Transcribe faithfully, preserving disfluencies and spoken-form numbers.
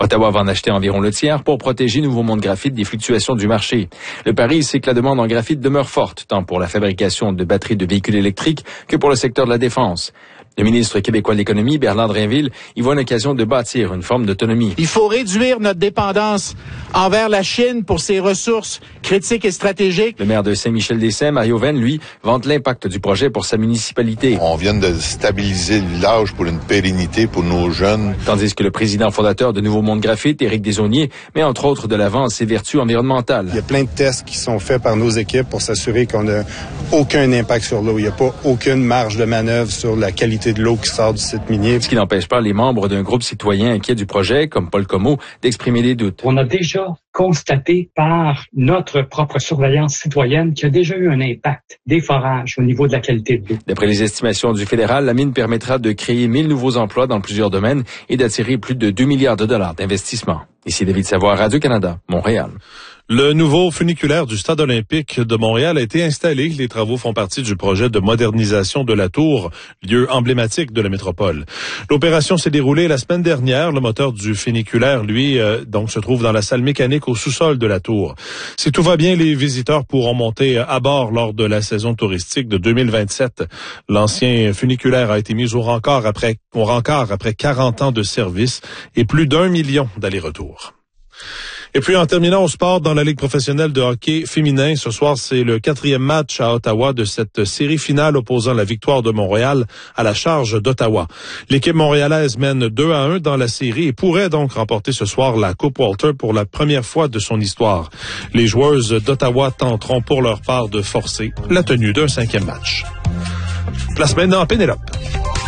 Ottawa va en acheter environ le tiers pour protéger Nouveau Monde Graphite des fluctuations du marché. Le pari, c'est que la demande en graphite demeure forte, tant pour la fabrication de batteries de véhicules électriques que pour le secteur de la défense. Le ministre québécois de l'Économie, Bernard Drinville, y voit une occasion de bâtir une forme d'autonomie. Il faut réduire notre dépendance envers la Chine pour ses ressources critiques et stratégiques. Le maire de Saint-Michel-des-Saints, Mario Venn, lui, vante l'impact du projet pour sa municipalité. On vient de stabiliser le village pour une pérennité pour nos jeunes. Tandis que le président fondateur de Nouveau Monde Graphite, Éric Desaulniers, met entre autres de l'avant ses vertus environnementales. Il y a plein de tests qui sont faits par nos équipes pour s'assurer qu'on n'a aucun impact sur l'eau. Il n'y a pas aucune marge de manœuvre sur la qualité de l'eau qui sort du site minier. Ce qui n'empêche pas les membres d'un groupe citoyen inquiet du projet, comme Paul Comeau, d'exprimer des doutes. On a déjà constaté par notre propre surveillance citoyenne qu'il y a déjà eu un impact des forages au niveau de la qualité de l'eau. D'après les estimations du fédéral, la mine permettra de créer mille nouveaux emplois dans plusieurs domaines et d'attirer plus de deux milliards de dollars d'investissement. Ici David Savoie, Radio-Canada, Montréal. Le nouveau funiculaire du Stade olympique de Montréal a été installé. Les travaux font partie du projet de modernisation de la tour, lieu emblématique de la métropole. L'opération s'est déroulée la semaine dernière. Le moteur du funiculaire, lui, euh, donc se trouve dans la salle mécanique au sous-sol de la tour. Si tout va bien, les visiteurs pourront monter à bord lors de la saison touristique de deux mille vingt-sept. L'ancien funiculaire a été mis au rencard après, au rencard après quarante ans de service et plus d'un million d'allers-retours. Et puis, en terminant au sport, dans la Ligue professionnelle de hockey féminin, ce soir, c'est le quatrième match à Ottawa de cette série finale opposant la victoire de Montréal à la charge d'Ottawa. L'équipe montréalaise mène deux à un dans la série et pourrait donc remporter ce soir la Coupe Walter pour la première fois de son histoire. Les joueuses d'Ottawa tenteront pour leur part de forcer la tenue d'un cinquième match. Place maintenant à Pénélope.